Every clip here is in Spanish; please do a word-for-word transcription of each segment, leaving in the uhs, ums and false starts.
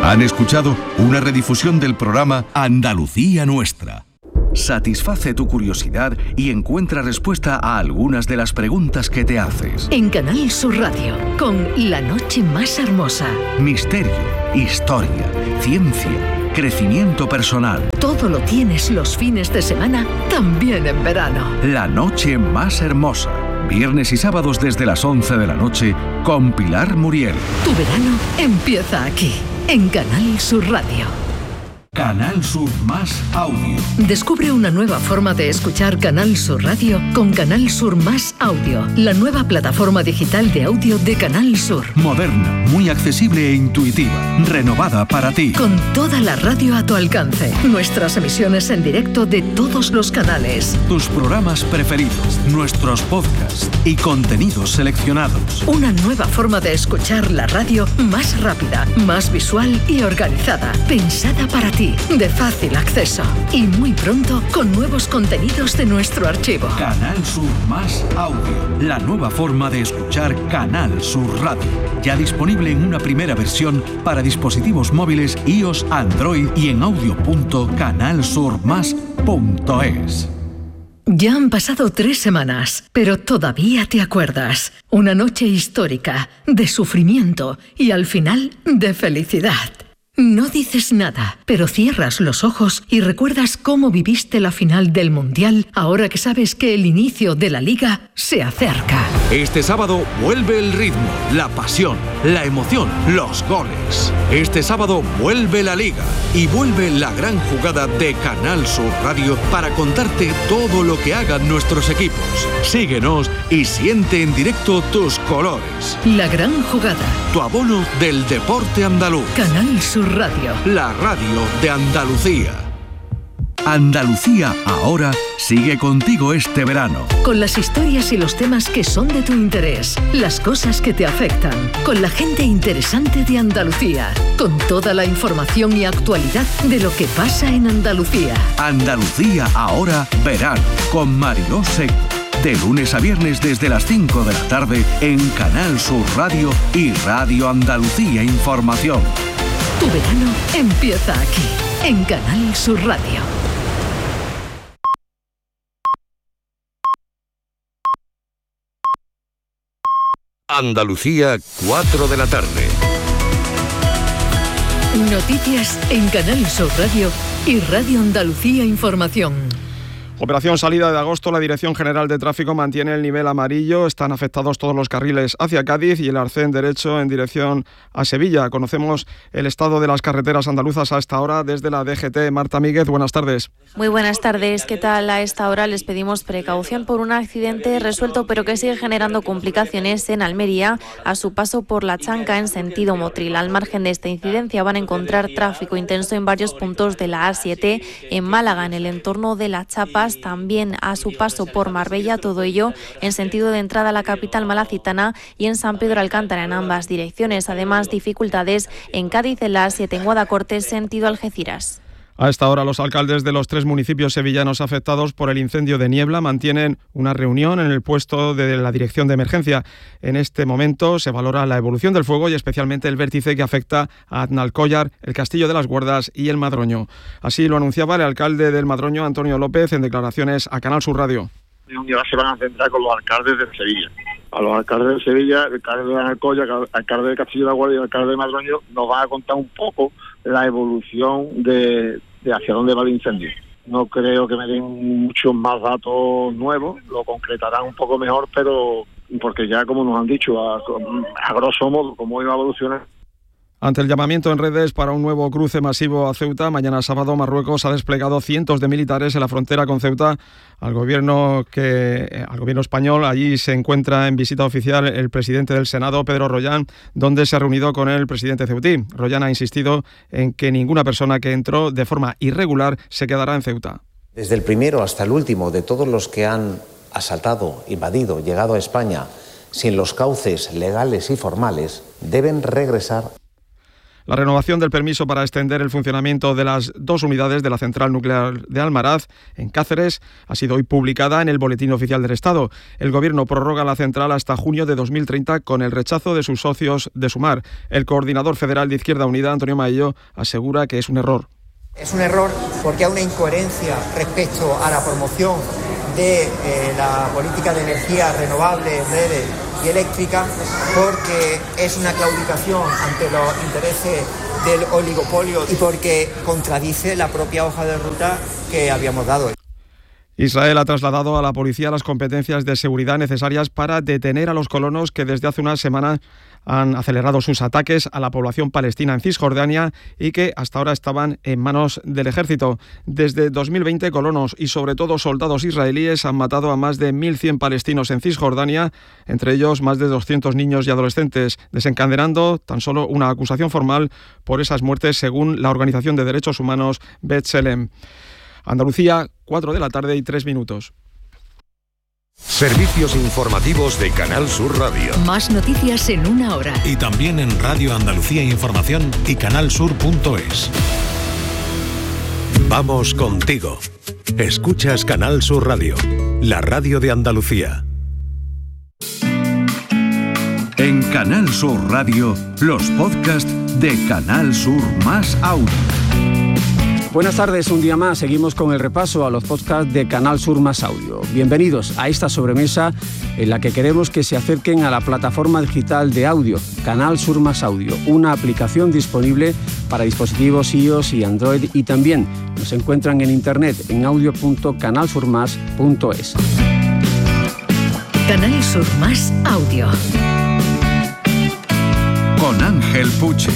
Han escuchado una redifusión del programa Andalucía Nuestra. Satisface tu curiosidad y encuentra respuesta a algunas de las preguntas que te haces. En Canal Sur Radio, con La Noche Más Hermosa. Misterio, historia, ciencia, crecimiento personal. Todo lo tienes los fines de semana, también en verano. La Noche Más Hermosa. Viernes y sábados desde las once de la noche con Pilar Muriel. Tu verano empieza aquí, en Canal Sur Radio. Canal Sur Más Audio. Descubre una nueva forma de escuchar Canal Sur Radio con Canal Sur Más Audio, la nueva plataforma digital de audio de Canal Sur. Moderna, muy accesible e intuitiva, renovada para ti. Con toda la radio a tu alcance, nuestras emisiones en directo de todos los canales. Tus programas preferidos, nuestros podcasts y contenidos seleccionados. Una nueva forma de escuchar la radio más rápida, más visual y organizada, pensada para ti, de fácil acceso. Y muy pronto con nuevos contenidos de nuestro archivo. Canal Sur Más Audio, la nueva forma de escuchar Canal Sur Radio. Ya disponible en una primera versión para dispositivos móviles iOS, Android y en audio punto canal sur más punto es. Ya han pasado tres semanas, pero todavía te acuerdas. Una noche histórica, de sufrimiento y al final de felicidad. No dices nada, pero cierras los ojos y recuerdas cómo viviste la final del Mundial ahora que sabes que el inicio de la Liga se acerca. Este sábado vuelve el ritmo, la pasión, la emoción, los goles. Este sábado vuelve la Liga y vuelve la gran jugada de Canal Sur Radio para contarte todo lo que hagan nuestros equipos. Síguenos y siente en directo tus colores. La gran jugada. Tu abono del deporte andaluz. Canal Sur Radio. La radio de Andalucía. Andalucía Ahora sigue contigo este verano. Con las historias y los temas que son de tu interés, las cosas que te afectan, con la gente interesante de Andalucía, con toda la información y actualidad de lo que pasa en Andalucía. Andalucía Ahora Verano, con Mariló Seco. De lunes a viernes desde las cinco de la tarde en Canal Sur Radio y Radio Andalucía Información. Tu verano empieza aquí, en Canal Sur Radio. Andalucía, cuatro de la tarde. Noticias en Canal Sur Radio y Radio Andalucía Información. Operación salida de agosto, la Dirección General de Tráfico mantiene el nivel amarillo. Están afectados todos los carriles hacia Cádiz y el arcén derecho en dirección a Sevilla. Conocemos el estado de las carreteras andaluzas a esta hora desde la D G T. Marta Míguez, buenas tardes. Muy buenas tardes. ¿Qué tal? A esta hora les pedimos precaución por un accidente resuelto pero que sigue generando complicaciones en Almería a su paso por La Chanca en sentido Motril. Al margen de esta incidencia van a encontrar tráfico intenso en varios puntos de la A siete, en Málaga, en el entorno de Las Chapas, también a su paso por Marbella, todo ello en sentido de entrada a la capital malacitana, y en San Pedro Alcántara en ambas direcciones. Además, dificultades en Cádiz, en la A siete, en Guadacorte, sentido Algeciras. A esta hora, los alcaldes de los tres municipios sevillanos afectados por el incendio de Niebla mantienen una reunión en el puesto de la Dirección de Emergencia. En este momento se valora la evolución del fuego y especialmente el vértice que afecta a Aznalcóllar, el Castillo de las Guardas y el Madroño. Así lo anunciaba el alcalde del Madroño, Antonio López, en declaraciones a Canal Sur Radio. Ya se van a centrar con los alcaldes de Sevilla. A los alcaldes de Sevilla, el alcalde de Aznalcóllar, el alcalde del Castillo de las Guardas y el alcalde de Madroño nos van a contar un poco la evolución de, de hacia dónde va el incendio. No creo que me den muchos más datos nuevos, lo concretarán un poco mejor, pero porque ya, como nos han dicho, a, a grosso modo, cómo iba a evolucionar. Ante el llamamiento en redes para un nuevo cruce masivo a Ceuta, mañana sábado Marruecos ha desplegado cientos de militares en la frontera con Ceuta. Al gobierno que al gobierno español, allí se encuentra en visita oficial el presidente del Senado, Pedro Rollán, donde se ha reunido con el presidente ceutí. Rollán ha insistido en que ninguna persona que entró de forma irregular se quedará en Ceuta. Desde el primero hasta el último de todos los que han asaltado, invadido, llegado a España sin los cauces legales y formales, deben regresar. La renovación del permiso para extender el funcionamiento de las dos unidades de la central nuclear de Almaraz, en Cáceres, ha sido hoy publicada en el Boletín Oficial del Estado. El Gobierno prorroga la central hasta junio de dos mil treinta con el rechazo de sus socios de Sumar. El coordinador federal de Izquierda Unida, Antonio Maillo, asegura que es un error. Es un error porque hay una incoherencia respecto a la promoción de eh, la política de energías renovables, verdes y eléctricas, porque es una claudicación ante los intereses del oligopolio y porque contradice la propia hoja de ruta que habíamos dado. Israel ha trasladado a la policía las competencias de seguridad necesarias para detener a los colonos que desde hace una semana han acelerado sus ataques a la población palestina en Cisjordania y que hasta ahora estaban en manos del ejército. Desde dos mil veinte, colonos y sobre todo soldados israelíes han matado a más de mil cien palestinos en Cisjordania, entre ellos más de doscientos niños y adolescentes, desencadenando tan solo una acusación formal por esas muertes según la Organización de Derechos Humanos B'Tselem. Andalucía, cuatro de la tarde y tres minutos. Servicios informativos de Canal Sur Radio. Más noticias en una hora. Y también en Radio Andalucía Información y canalsur punto es. Vamos contigo. Escuchas Canal Sur Radio, la radio de Andalucía. En Canal Sur Radio, los podcasts de Canal Sur Más Audio. Buenas tardes, un día más seguimos con el repaso a los podcasts de Canal Sur Más Audio. Bienvenidos a esta sobremesa en la que queremos que se acerquen a la plataforma digital de audio, Canal Sur Más Audio, una aplicación disponible para dispositivos iOS y Android, y también nos encuentran en internet en audio punto canal sur más punto es. Canal Sur Más Audio. Con Ángel Puche.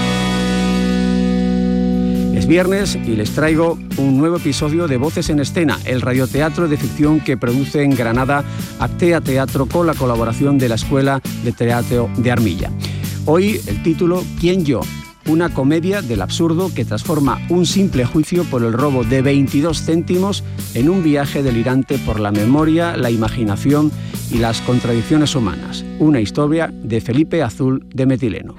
Es viernes y les traigo un nuevo episodio de Voces en Escena, el radioteatro de ficción que produce en Granada Actea Teatro con la colaboración de la Escuela de Teatro de Armilla. Hoy el título ¿Quién yo? Una comedia del absurdo que transforma un simple juicio por el robo de veintidós céntimos en un viaje delirante por la memoria, la imaginación y las contradicciones humanas. Una historia de Felipe Azul de Metileno.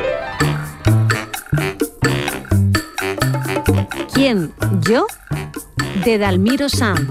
¿Quién? ¿Yo? De Dalmiro Sanz.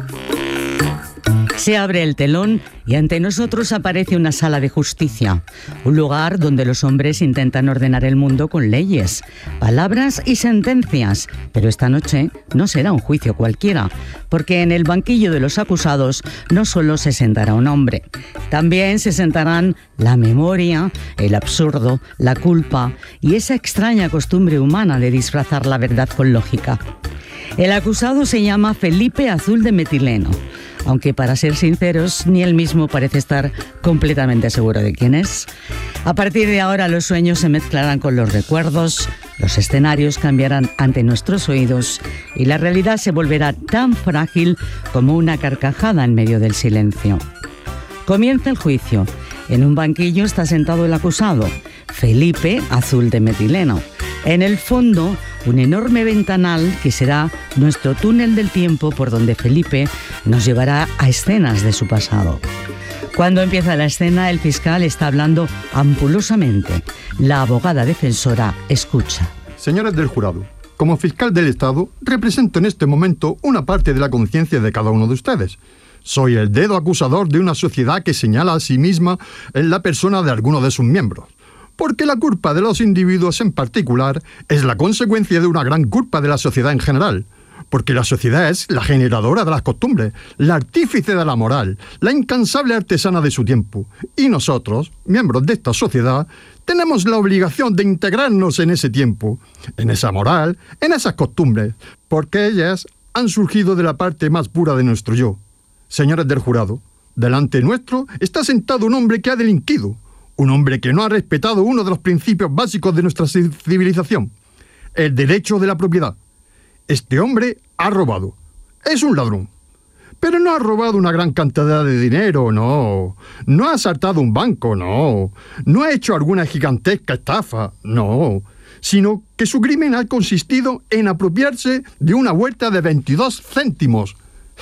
Se abre el telón y ante nosotros aparece una sala de justicia, un lugar donde los hombres intentan ordenar el mundo con leyes, palabras y sentencias. Pero esta noche no será un juicio cualquiera, porque en el banquillo de los acusados no solo se sentará un hombre, también se sentarán la memoria, el absurdo, la culpa y esa extraña costumbre humana de disfrazar la verdad con lógica. El acusado se llama Felipe Azul de Metileno, aunque para ser sinceros, ni él mismo parece estar completamente seguro de quién es. A partir de ahora los sueños se mezclarán con los recuerdos, los escenarios cambiarán ante nuestros oídos y la realidad se volverá tan frágil como una carcajada en medio del silencio. Comienza el juicio. En un banquillo está sentado el acusado, Felipe Azul de Metileno. En el fondo, un enorme ventanal que será nuestro túnel del tiempo por donde Felipe nos llevará a escenas de su pasado. Cuando empieza la escena, el fiscal está hablando ampulosamente. La abogada defensora escucha. Señores del jurado, como fiscal del Estado, represento en este momento una parte de la conciencia de cada uno de ustedes. Soy el dedo acusador de una sociedad que señala a sí misma en la persona de alguno de sus miembros. Porque la culpa de los individuos en particular es la consecuencia de una gran culpa de la sociedad en general. Porque la sociedad es la generadora de las costumbres, la artífice de la moral, la incansable artesana de su tiempo. Y nosotros, miembros de esta sociedad, tenemos la obligación de integrarnos en ese tiempo, en esa moral, en esas costumbres, porque ellas han surgido de la parte más pura de nuestro yo. Señores del jurado, delante nuestro está sentado un hombre que ha delinquido, un hombre que no ha respetado uno de los principios básicos de nuestra civilización, el derecho de la propiedad. Este hombre ha robado. Es un ladrón. Pero no ha robado una gran cantidad de dinero, no. No ha asaltado un banco, no. No ha hecho alguna gigantesca estafa, no. Sino que su crimen ha consistido en apropiarse de una huerta de veintidós céntimos.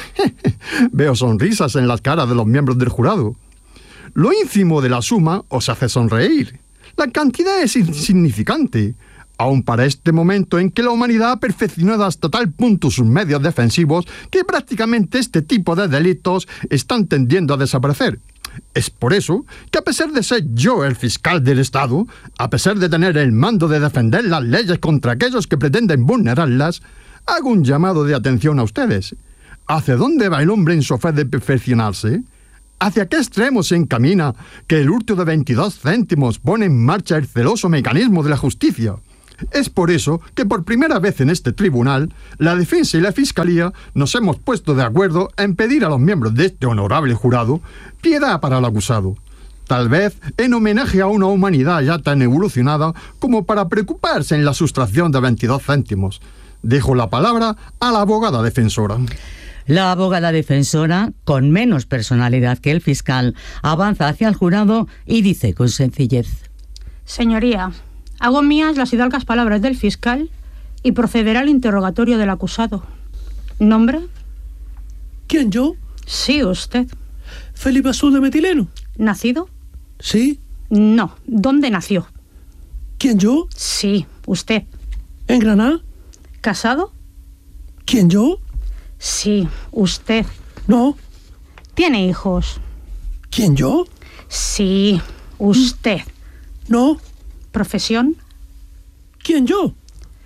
Veo sonrisas en las caras de los miembros del jurado. Lo ínfimo de la suma os hace sonreír. La cantidad es insignificante. Aun para este momento en que la humanidad ha perfeccionado hasta tal punto sus medios defensivos que prácticamente este tipo de delitos están tendiendo a desaparecer. Es por eso que, a pesar de ser yo el fiscal del Estado, a pesar de tener el mando de defender las leyes contra aquellos que pretenden vulnerarlas, hago un llamado de atención a ustedes. ¿Hacia dónde va el hombre en su afán de perfeccionarse? ¿Hacia qué extremo se encamina que el hurto de veintidós céntimos pone en marcha el celoso mecanismo de la justicia? Es por eso que por primera vez en este tribunal, la defensa y la fiscalía nos hemos puesto de acuerdo en pedir a los miembros de este honorable jurado piedad para el acusado. Tal vez en homenaje a una humanidad ya tan evolucionada como para preocuparse en la sustracción de veintidós céntimos. Dejo la palabra a la abogada defensora. La abogada defensora, con menos personalidad que el fiscal, avanza hacia el jurado y dice con sencillez: Señoría, hago mías las hidalgas palabras del fiscal y procederá al interrogatorio del acusado. ¿Nombre? ¿Quién, yo? Sí, usted. Felipe Azul de Metileno. ¿Nacido? Sí. No. ¿Dónde nació? ¿Quién, yo? Sí, usted. ¿En Granada? ¿Casado? ¿Quién, yo? Sí, usted. No. ¿Tiene hijos? ¿Quién, yo? Sí, usted. No. ¿Profesión? ¿Quién, yo?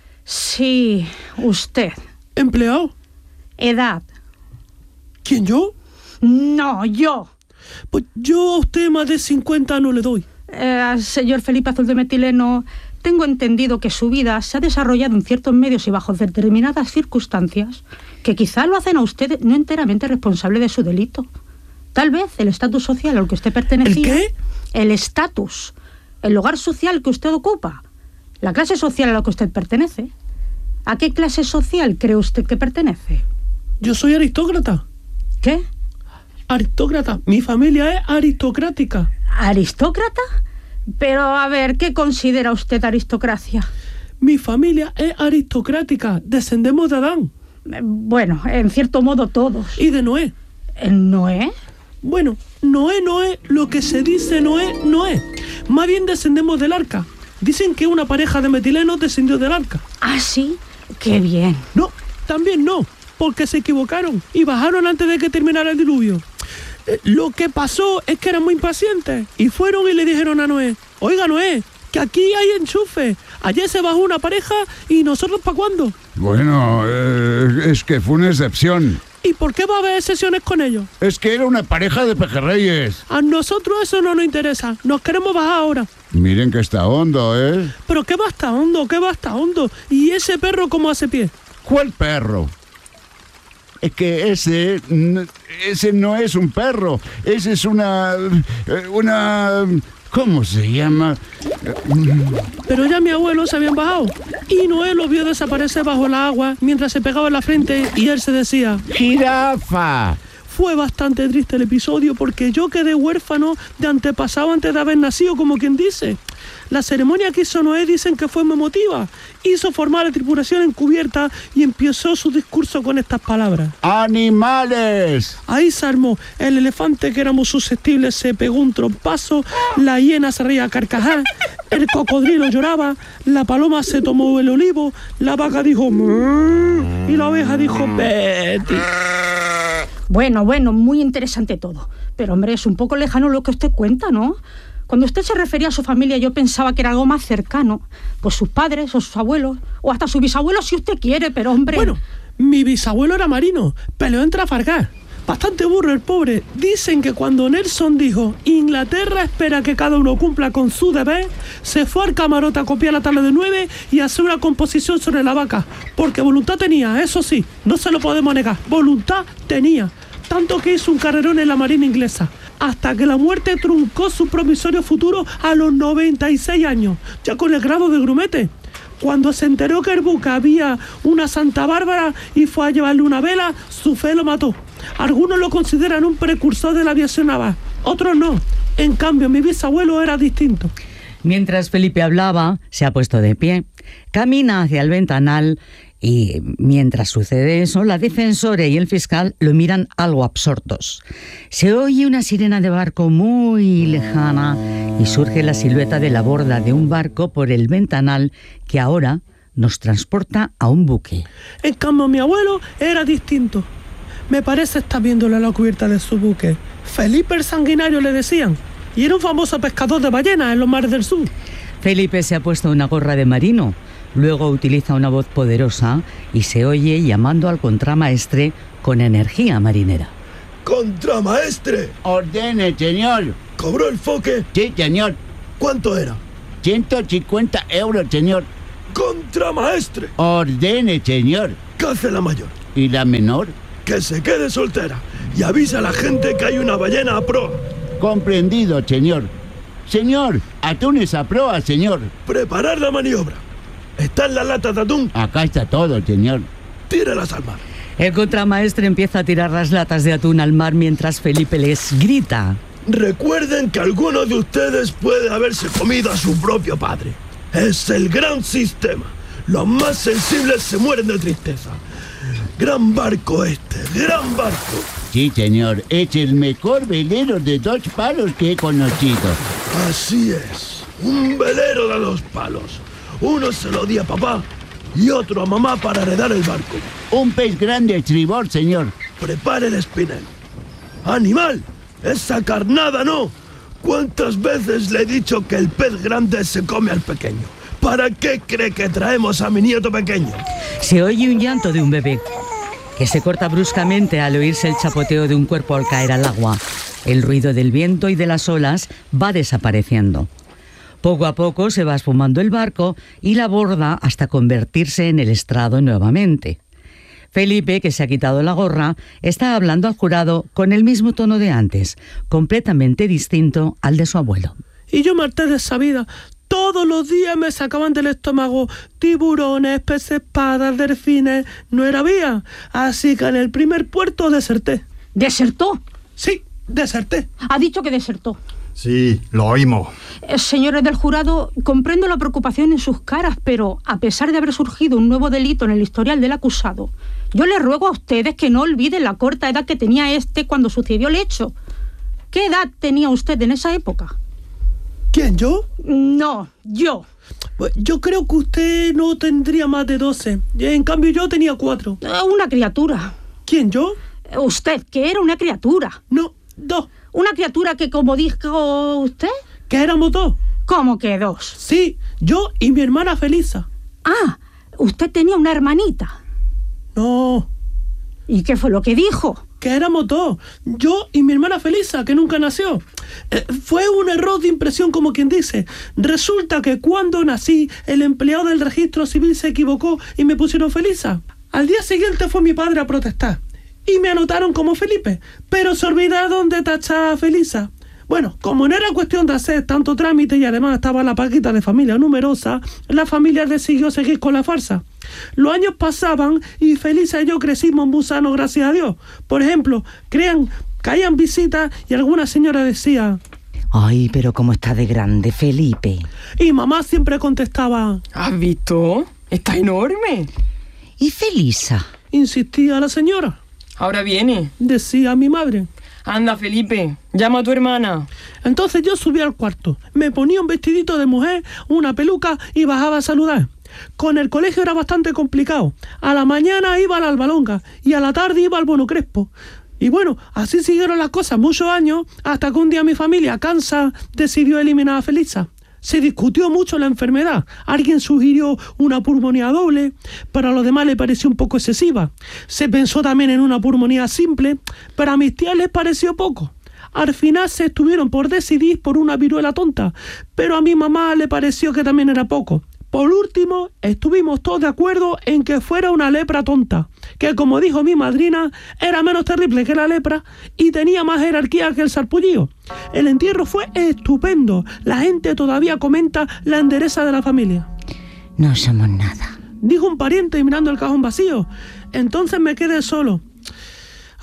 Sí, usted. ¿Empleado? ¿Edad? ¿Quién, yo? No, yo. Pues yo a usted más de cincuenta no le doy. Eh, señor Felipe Azul de Metileno, tengo entendido que su vida se ha desarrollado en ciertos medios y bajo determinadas circunstancias que quizá lo hacen a usted no enteramente responsable de su delito. Tal vez el estatus social al que usted pertenecía... ¿El qué? El estatus, el lugar social que usted ocupa, la clase social a la que usted pertenece. ¿A qué clase social cree usted que pertenece? Yo soy aristócrata. ¿Qué? Aristócrata. Mi familia es aristocrática. ¿Aristócrata? Pero, a ver, ¿qué considera usted aristocracia? Mi familia es aristocrática. Descendemos de Adán. Eh, bueno, en cierto modo todos. ¿Y de Noé? ¿El Noé? Bueno, Noé no es lo que se dice Noé, no es. Más bien descendemos del arca. Dicen que una pareja de metilenos descendió del arca. ¿Ah, sí? ¡Qué bien! No, también no, porque se equivocaron y bajaron antes de que terminara el diluvio. Eh, lo que pasó es que eran muy impacientes y fueron y le dijeron a Noé: oiga, Noé, que aquí hay enchufe. Ayer se bajó una pareja y nosotros ¿para cuándo? Bueno, eh, es que fue una excepción. ¿Y por qué va a haber excepciones con ellos? Es que era una pareja de pejerreyes. A nosotros eso no nos interesa. Nos queremos bajar ahora. Miren que está hondo, ¿eh? ¿Pero qué va hasta hondo? ¿Qué va hasta hondo? ¿Y ese perro cómo hace pie? ¿Cuál perro? Es que ese... Ese no es un perro. Ese es una... Una... ¿Cómo se llama? Pero ya mi abuelo se habían bajado y Noé lo vio desaparecer bajo el agua mientras se pegaba en la frente y él se decía: ¡jirafa! Fue bastante triste el episodio porque yo quedé huérfano de antepasado antes de haber nacido, como quien dice. La ceremonia que hizo Noé dicen que fue muy emotiva. Hizo formar la tripulación encubierta y empezó su discurso con estas palabras: ¡animales! Ahí se armó. El elefante, que éramos susceptibles, se pegó un trompazo. La hiena se reía a carcajar. El cocodrilo lloraba. La paloma se tomó el olivo. La vaca dijo "Mmm", y la oveja dijo "Betty". Bueno, bueno, muy interesante todo. Pero, hombre, es un poco lejano lo que usted cuenta, ¿no? Cuando usted se refería a su familia, yo pensaba que era algo más cercano. Pues sus padres o sus abuelos, o hasta su bisabuelo si usted quiere, pero, hombre... Bueno, mi bisabuelo era marino, peleó en Trafalgar. Bastante burro el pobre. Dicen que cuando Nelson dijo Inglaterra espera que cada uno cumpla con su deber, se fue al camarote a copiar la tabla de nueve y hacer una composición sobre la vaca. Porque voluntad tenía, eso sí, no se lo podemos negar. Voluntad tenía. Tanto que hizo un carrerón en la marina inglesa, hasta que la muerte truncó su promisorio futuro a los noventa y seis años, ya con el grado de grumete. Cuando se enteró que el buque había una Santa Bárbara y fue a llevarle una vela, su fe lo mató. Algunos lo consideran un precursor de la aviación naval, otros no. En cambio, mi bisabuelo era distinto. Mientras Felipe hablaba, se ha puesto de pie, camina hacia el ventanal Y mientras sucede eso, la defensora y el fiscal lo miran algo absortos. Se oye una sirena de barco muy lejana y surge la silueta de la borda de un barco por el ventanal que ahora nos transporta a un buque. En cambio, mi abuelo era distinto. Me parece estar viéndolo a la cubierta de su buque. Felipe el Sanguinario le decían, y era un famoso pescador de ballenas en los mares del sur. Felipe se ha puesto una gorra de marino. Luego utiliza una voz poderosa y se oye llamando al contramaestre con energía marinera. ¡Contramaestre! Ordene, señor. ¿Cobró el foque? Sí, señor. ¿Cuánto era? ciento cincuenta euros, señor. ¡Contramaestre! Ordene, señor. ¿Qué hace la mayor? ¿Y la menor? Que se quede soltera y avisa a la gente que hay una ballena a proa. Comprendido, señor. Señor, atunes a proa, señor. Preparar la maniobra. ¿Está en la lata de atún? Acá está todo, señor. Tírelas al mar. El contramaestre empieza a tirar las latas de atún al mar mientras Felipe les grita. Recuerden que alguno de ustedes puede haberse comido a su propio padre. Es el gran sistema. Los más sensibles se mueren de tristeza. Gran barco este, gran barco. Sí, señor. Es el mejor velero de dos palos que he conocido. Así es. Un velero de dos palos. Uno se lo di a papá y otro a mamá para heredar el barco. Un pez grande estribor, señor. Prepare el espinel. ¡Animal! ¡Esa carnada no! ¿Cuántas veces le he dicho que el pez grande se come al pequeño? ¿Para qué cree que traemos a mi nieto pequeño? Se oye un llanto de un bebé, que se corta bruscamente al oírse el chapoteo de un cuerpo al caer al agua. El ruido del viento y de las olas va desapareciendo. Poco a poco se va esfumando el barco y la borda hasta convertirse en el estrado nuevamente. Felipe, que se ha quitado la gorra, está hablando al jurado con el mismo tono de antes, completamente distinto al de su abuelo. Y yo me harté de esa vida. Todos los días me sacaban del estómago tiburones, peces espadas, delfines. No era vía. Así que en el primer puerto deserté. ¿Desertó? Sí, deserté. Ha dicho que desertó. Sí, lo oímos. Eh, señores del jurado, comprendo la preocupación en sus caras, pero a pesar de haber surgido un nuevo delito en el historial del acusado, yo les ruego a ustedes que no olviden la corta edad que tenía este cuando sucedió el hecho. ¿Qué edad tenía usted en esa época? ¿Quién, yo? No, yo. Pues yo creo que usted no tendría más de doce. En cambio, yo tenía cuatro. Eh, una criatura. ¿Quién, yo? Eh, usted, que era una criatura. No, dos. ¿Una criatura que, como dijo usted? Que éramos dos. ¿Cómo que dos? Sí, yo y mi hermana Felisa. Ah, usted tenía una hermanita. No. ¿Y qué fue lo que dijo? Que éramos dos. Yo y mi hermana Felisa, que nunca nació. Eh, fue un error de impresión, como quien dice. Resulta que cuando nací, el empleado del registro civil se equivocó y me pusieron Felisa. Al día siguiente fue mi padre a protestar. Y me anotaron como Felipe, pero se olvidaron de tachar a Felisa. Bueno, como no era cuestión de hacer tanto trámite y además estaba la paquita de familia numerosa, la familia decidió seguir con la farsa. Los años pasaban y Felisa y yo crecimos muy sanos, gracias a Dios. Por ejemplo, crean, caían visitas y alguna señora decía: ay, pero cómo está de grande Felipe. Y mamá siempre contestaba: ¿has visto? Está enorme. ¿Y Felisa? Insistía la señora. Ahora viene, decía mi madre. Anda, Felipe, llama a tu hermana. Entonces yo subí al cuarto, me ponía un vestidito de mujer, una peluca y bajaba a saludar. Con el colegio era bastante complicado. A la mañana iba a la Albalonga y a la tarde iba al Bono Crespo. Y bueno, así siguieron las cosas muchos años, hasta que un día mi familia, cansa, decidió eliminar a Felisa. Se discutió mucho la enfermedad. Alguien sugirió una pulmonía doble, pero a los demás le pareció un poco excesiva. Se pensó también en una pulmonía simple, pero a mis tías les pareció poco. Al final se estuvieron por decidir por una viruela tonta, pero a mi mamá le pareció que también era poco. Por último, estuvimos todos de acuerdo en que fuera una lepra tonta, que, como dijo mi madrina, era menos terrible que la lepra y tenía más jerarquía que el sarpullido. El entierro fue estupendo. La gente todavía comenta la endereza de la familia. No somos nada, dijo un pariente mirando el cajón vacío. Entonces me quedé solo.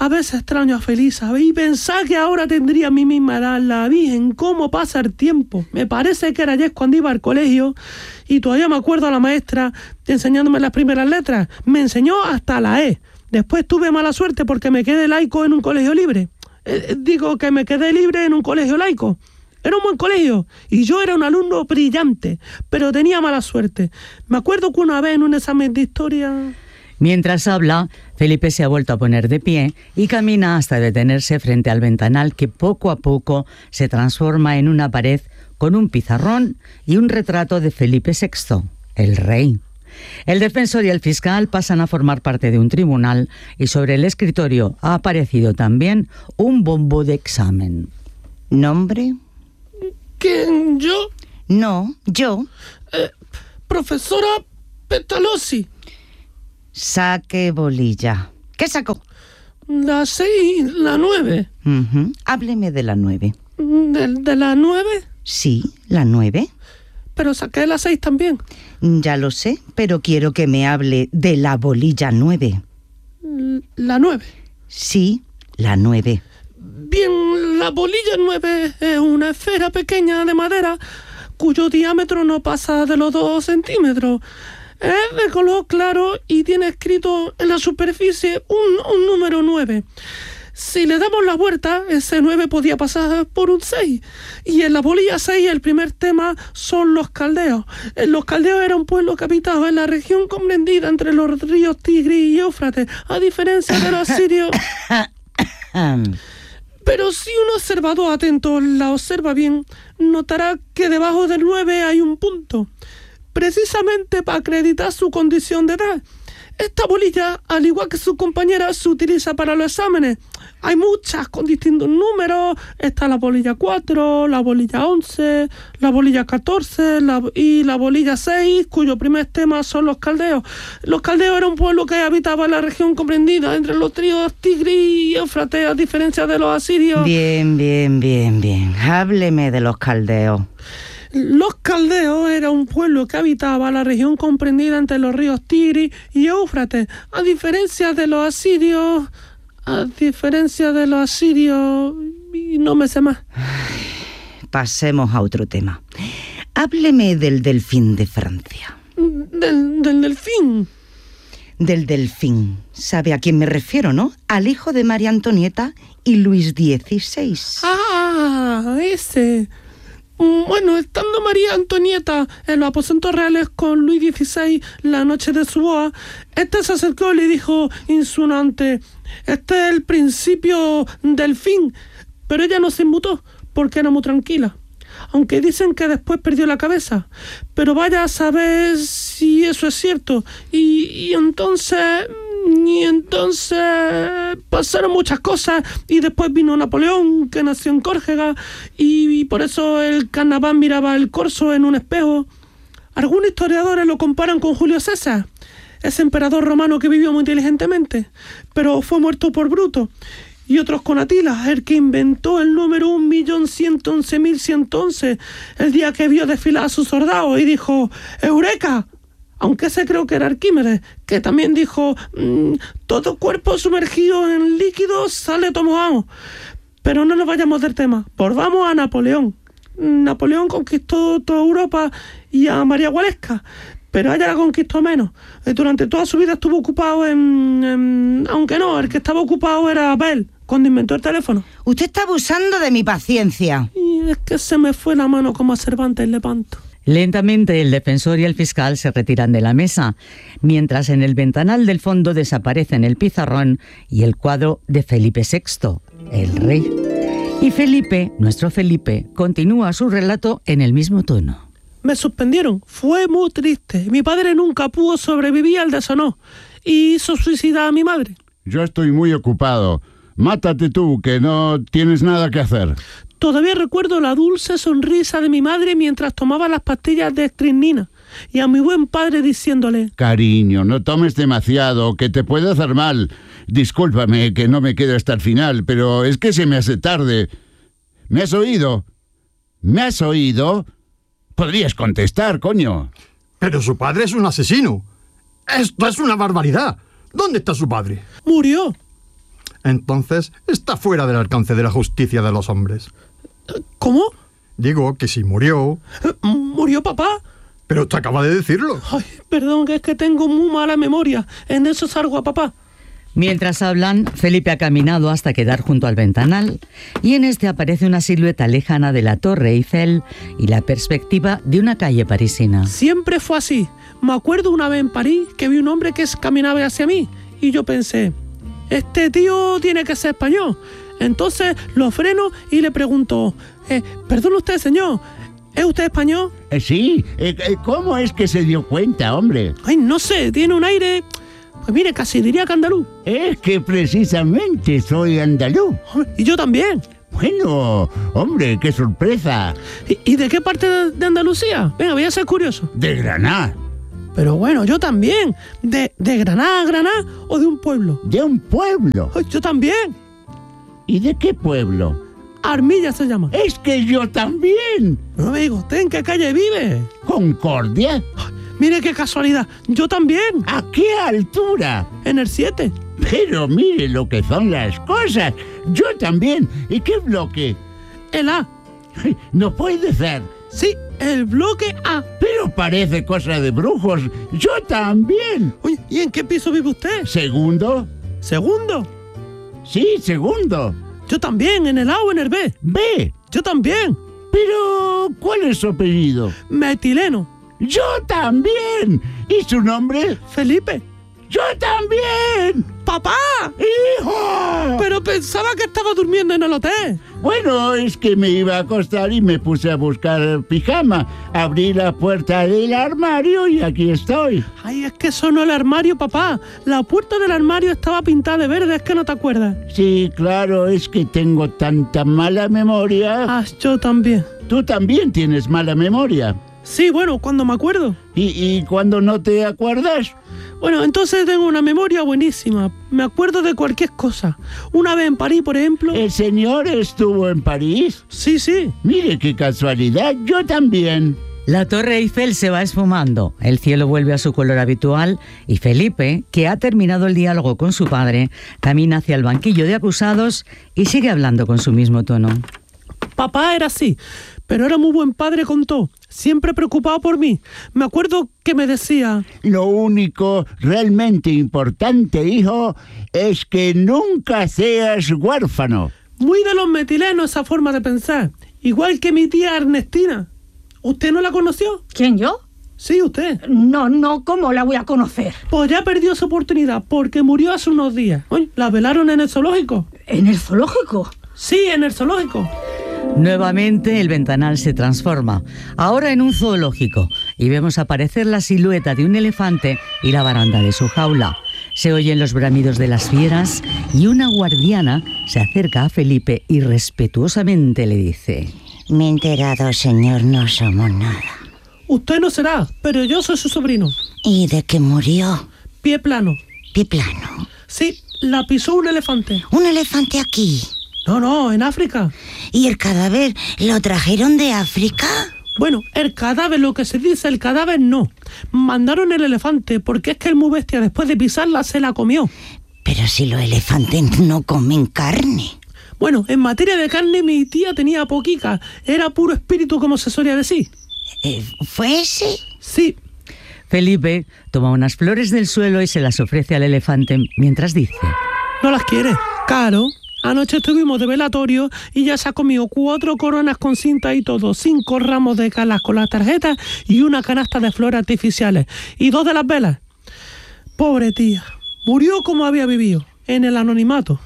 A veces extraño a Felisa y pensar que ahora tendría a mi misma edad. La Virgen, cómo pasa el tiempo. Me parece que era ayer cuando iba al colegio y todavía me acuerdo a la maestra enseñándome las primeras letras. Me enseñó hasta la E. Después tuve mala suerte porque me quedé laico en un colegio libre. Eh, digo que me quedé libre en un colegio laico. Era un buen colegio y yo era un alumno brillante, pero tenía mala suerte. Me acuerdo que una vez en un examen de historia... Mientras habla, Felipe se ha vuelto a poner de pie y camina hasta detenerse frente al ventanal que poco a poco se transforma en una pared con un pizarrón y un retrato de Felipe sexto, el rey. El defensor y el fiscal pasan a formar parte de un tribunal y sobre el escritorio ha aparecido también un bombo de examen. ¿Nombre? ¿Quién? ¿Yo? No, yo. Eh, profesora Pestalozzi. Saque bolilla. ¿Qué sacó? La seis, la nueve. Uh-huh. Hábleme de la nueve. ¿De, de la nueve? Sí, la nueve. Pero saqué la seis también. Ya lo sé, pero quiero que me hable de la bolilla nueve. ¿La nueve? Sí, la nueve. Bien, la bolilla nueve es una esfera pequeña de madera cuyo diámetro no pasa de los dos centímetros. Es de color claro y tiene escrito en la superficie un, un número nueve. Si le damos la vuelta, ese nueve podía pasar por un seis. Y en la bolilla seis el primer tema son los caldeos. Los caldeos era un pueblo que habitaba en la región comprendida entre los ríos Tigris y Éufrates, a diferencia de los asirios. Pero si un observador atento la observa bien, notará que debajo del nueve hay un punto, precisamente para acreditar su condición de edad. Esta bolilla, al igual que su compañera, se utiliza para los exámenes. Hay muchas con distintos números. Está la bolilla cuatro, la bolilla once, la bolilla catorce la, y la bolilla seis, cuyo primer tema son los caldeos. Los caldeos era un pueblo que habitaba en la región comprendida entre los ríos Tigris y Éufrates, a diferencia de los asirios. Bien, bien, bien, bien. Hábleme de los caldeos. Los caldeos era un pueblo que habitaba la región comprendida entre los ríos Tigris y Éufrates, a diferencia de los asirios, a diferencia de los asirios, y no me sé más. Pasemos a otro tema. Hábleme del delfín de Francia. ¿Del, del delfín? Del delfín. ¿Sabe a quién me refiero, no? Al hijo de María Antonieta y Luis dieciséis. Ah, ese... Bueno, estando María Antonieta en los aposentos reales con Luis dieciséis la noche de su boda, este se acercó y le dijo insunante: este es el principio del fin. Pero ella no se inmutó porque era muy tranquila, aunque dicen que después perdió la cabeza. Pero vaya a saber si eso es cierto. Y, y entonces... Y entonces pasaron muchas cosas y después vino Napoleón, que nació en Córcega, y, y por eso el carnaval miraba el corso en un espejo. Algunos historiadores lo comparan con Julio César, ese emperador romano que vivió muy inteligentemente, pero fue muerto por Bruto. Y otros con Atila, el que inventó el número un millón ciento once mil ciento once, el día que vio desfilar a sus soldados y dijo: ¡Eureka! Aunque ese creo que era Arquímedes, que también dijo: mmm, todo cuerpo sumergido en líquido sale tomado. Pero no nos vayamos del tema, volvamos a Napoleón. Napoleón conquistó toda Europa y a María Gualesca, pero ella la conquistó menos. Durante toda su vida estuvo ocupado en, en... Aunque no, el que estaba ocupado era Bell, cuando inventó el teléfono. Usted está abusando de mi paciencia. Y es que se me fue la mano como a Cervantes Lepanto. Lentamente el defensor y el fiscal se retiran de la mesa, mientras en el ventanal del fondo desaparecen el pizarrón y el cuadro de Felipe sexto, el rey. Y Felipe, nuestro Felipe, continúa su relato en el mismo tono. Me suspendieron, fue muy triste. Mi padre nunca pudo sobrevivir al deshonor y hizo suicidar a mi madre. Yo estoy muy ocupado. Mátate tú, que no tienes nada que hacer. Todavía recuerdo la dulce sonrisa de mi madre mientras tomaba las pastillas de estrinina y a mi buen padre diciéndole: cariño, no tomes demasiado, que te puede hacer mal. Discúlpame que no me quedo hasta el final, pero es que se me hace tarde. ¿Me has oído? ¿Me has oído? Podrías contestar, coño. Pero su padre es un asesino. Esto es una barbaridad. ¿Dónde está su padre? Murió. entonces está fuera del alcance de la justicia de los hombres. ¿Cómo? Digo que si murió... ¿Murió papá? Pero usted acaba de decirlo. Ay, perdón, que es que tengo muy mala memoria. En eso salgo a papá. Mientras hablan, Felipe ha caminado hasta quedar junto al ventanal y en este aparece una silueta lejana de la Torre Eiffel y la perspectiva de una calle parisina. Siempre fue así. Me acuerdo una vez en París que vi un hombre que caminaba hacia mí y yo pensé, este tío tiene que ser español. Entonces lo freno y le pregunto, eh, perdón usted, señor, ¿es usted español? Eh, sí, eh, ¿cómo es que se dio cuenta, hombre? Ay, no sé, tiene un aire... Pues mire, casi diría que andaluz. Es que precisamente soy andaluz. Y yo también. Bueno, hombre, qué sorpresa. ¿Y, y de qué parte de, de Andalucía? Venga, voy a ser curioso. De Granada. Pero bueno, yo también. ¿De, de Granada a Granada o de un pueblo? De un pueblo. Ay, yo también. ¿Y de qué pueblo? Armilla se llama. Es que yo también. No me diga usted en qué calle vive. Concordia. Ay, mire qué casualidad, yo también. ¿A qué altura? En el siete. Pero mire lo que son las cosas. Yo también. ¿Y qué bloque? El A. No puede ser. Sí, el bloque A. Pero parece cosa de brujos. Yo también. Oye, ¿y en qué piso vive usted? ¿Segundo? ¿Segundo? Sí, segundo. Yo también, en el A o en el B. B. Yo también. Pero, ¿cuál es su apellido? Metileno. ¡Yo también! ¿Y su nombre? Felipe. ¡Yo también! ¡Papá! ¡Hijo! Pero pensaba que estaba durmiendo en el hotel. Bueno, es que me iba a acostar y me puse a buscar pijama. Abrí la puerta del armario y aquí estoy. Ay, es que sonó el armario, papá. La puerta del armario estaba pintada de verde, ¿es que no te acuerdas? Sí, claro, es que tengo tanta mala memoria. Ah, yo también. ¿Tú también tienes mala memoria? Sí, bueno, cuando me acuerdo. ¿Y, y cuando no te acuerdas? Bueno, entonces tengo una memoria buenísima. Me acuerdo de cualquier cosa. Una vez en París, por ejemplo... ¿El señor estuvo en París? Sí, sí. Mire qué casualidad, yo también. La Torre Eiffel se va esfumando, el cielo vuelve a su color habitual y Felipe, que ha terminado el diálogo con su padre, camina hacia el banquillo de acusados y sigue hablando con su mismo tono. Papá era así, pero era muy buen padre con todo, siempre preocupado por mí. Me acuerdo que me decía... Lo único realmente importante, hijo, es que nunca seas huérfano. Muy de los metilenos esa forma de pensar, igual que mi tía Ernestina. ¿Usted no la conoció? ¿Quién, yo? Sí, usted. No, no, ¿cómo la voy a conocer? Pues ya perdió su oportunidad porque murió hace unos días. Oye, la velaron en el zoológico. ¿En el zoológico? Sí, en el zoológico. Nuevamente el ventanal se transforma, ahora en un zoológico, y vemos aparecer la silueta de un elefante y la baranda de su jaula. Se oyen los bramidos de las fieras y una guardiana se acerca a Felipe y respetuosamente le dice: Me he enterado, señor, no somos nada. Usted no será, pero yo soy su sobrino. ¿Y de qué murió? Pie plano. ¿Pie plano? Sí, la pisó un elefante. ¿Un elefante aquí? No, no, en África. ¿Y el cadáver lo trajeron de África? Bueno, el cadáver, lo que se dice, el cadáver no. Mandaron el elefante porque es que el muy bestia después de pisarla se la comió. Pero si los elefantes no comen carne. Bueno, en materia de carne mi tía tenía poquica. Era puro espíritu, como se solía decir. Eh, ¿Fue ese? Sí. Felipe toma unas flores del suelo y se las ofrece al elefante mientras dice: ¿No las quiere? Claro. Anoche estuvimos de velatorio y ya se ha comido cuatro coronas con cinta y todo, cinco ramos de calas con las tarjetas y una canasta de flores artificiales y dos de las velas. Pobre tía, murió como había vivido, en el anonimato.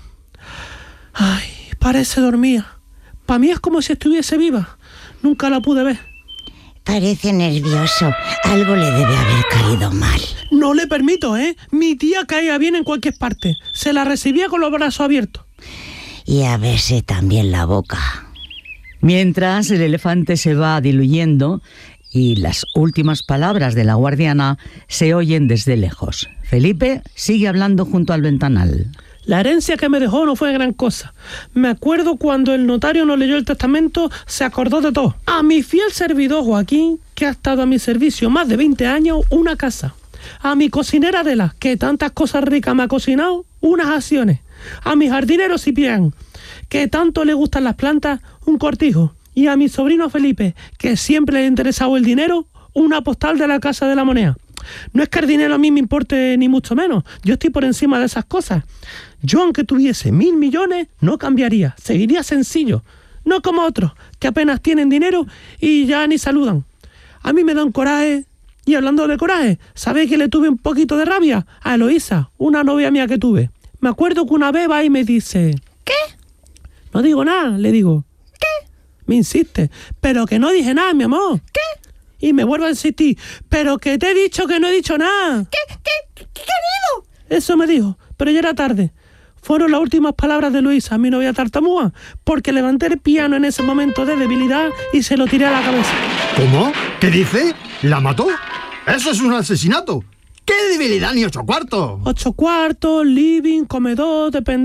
Ay, parece dormía. Para mí es como si estuviese viva. Nunca la pude ver. Parece nervioso. Algo le debe haber caído mal. No le permito, ¿eh? Mi tía caía bien en cualquier parte. Se la recibía con los brazos abiertos. Y a verse también la boca. Mientras el elefante se va diluyendo y las últimas palabras de la guardiana se oyen desde lejos. Felipe sigue hablando junto al ventanal. La herencia que me dejó no fue gran cosa. Me acuerdo cuando el notario nos leyó el testamento, se acordó de todo. A mi fiel servidor Joaquín, que ha estado a mi servicio más de veinte años, una casa. A mi cocinera Adela, que tantas cosas ricas me ha cocinado, unas acciones. A mi jardinero Ciprián, que tanto le gustan las plantas, un cortijo. Y a mi sobrino Felipe, que siempre le ha interesado el dinero, una postal de la Casa de la Moneda. No es que el dinero a mí me importe ni mucho menos. Yo estoy por encima de esas cosas. Yo, aunque tuviese mil millones, no cambiaría. Seguiría sencillo. No como otros, que apenas tienen dinero y ya ni saludan. A mí me da un coraje. Y hablando de coraje, ¿sabéis que le tuve un poquito de rabia? A Eloísa, una novia mía que tuve. Me acuerdo que una vez va y me dice... ¿Qué? No digo nada, le digo. ¿Qué? Me insiste. Pero que no dije nada, mi amor. ¿Qué? Y me vuelvo a insistir, pero que te he dicho que no he dicho nada. ¿Qué? ¿Qué? ¿Qué querido? Eso me dijo, pero ya era tarde. Fueron las últimas palabras de Luisa, mi novia tartamúa, porque levanté el piano en ese momento de debilidad y se lo tiré a la cabeza. ¿Cómo? ¿Qué dice? ¿La mató? ¡Eso es un asesinato! ¡Qué debilidad ni ocho cuartos! Ocho cuartos, living, comedor, dependencia.